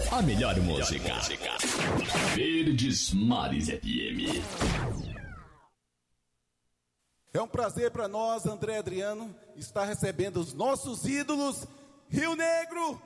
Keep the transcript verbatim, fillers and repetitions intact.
A melhor música. Verdes Mares F M. É um prazer para nós, André Adriano, estar recebendo os nossos ídolos, Rio Negro